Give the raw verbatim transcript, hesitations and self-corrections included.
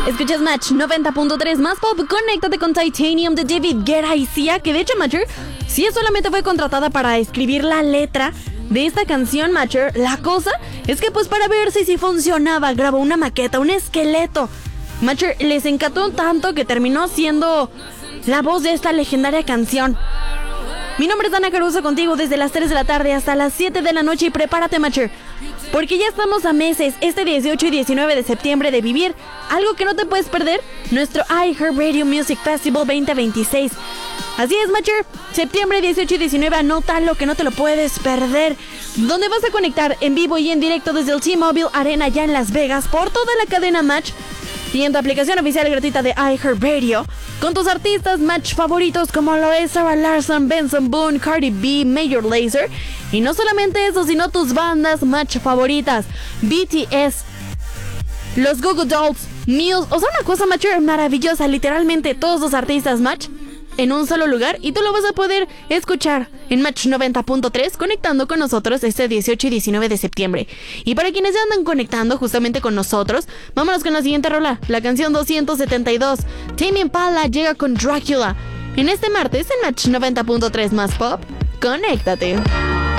Escuchas Match noventa punto tres más pop. Conéctate con Titanium de David Guetta y Sia, que de hecho, Matcher, Sia solamente fue contratada para escribir la letra de esta canción, Matcher. La cosa es que pues para ver si, si funcionaba, grabó una maqueta, un esqueleto. Matcher, les encantó tanto que terminó siendo la voz de esta legendaria canción. Mi nombre es Ana Caruso, contigo desde las tres de la tarde hasta las siete de la noche, y prepárate, Matcher, porque ya estamos a meses, este dieciocho y diecinueve de septiembre, de vivir algo que no te puedes perder, nuestro iHeartRadio Music Festival veinte veintiséis. Así es, Matcher, septiembre dieciocho y diecinueve, anota lo que no te lo puedes perder, donde vas a conectar en vivo y en directo desde el T-Mobile Arena ya en Las Vegas por toda la cadena Match y en tu aplicación oficial gratuita de iHeartRadio, con tus artistas Match favoritos como lo es Sarah Larson, Benson Boone, Cardi B, Major Lazer, y no solamente eso, sino tus bandas Match favoritas, B T S, los Goo Goo Dolls, Muse, o sea, una cosa, Match, maravillosa, literalmente todos los artistas Match en un solo lugar, y tú lo vas a poder escuchar en Match noventa punto tres conectando con nosotros este dieciocho y diecinueve de septiembre. Y para quienes ya andan conectando justamente con nosotros, vámonos con la siguiente rola, la canción doscientos setenta y dos. Tame Impala llega con Dracula en este martes en Match noventa punto tres más pop. Conéctate.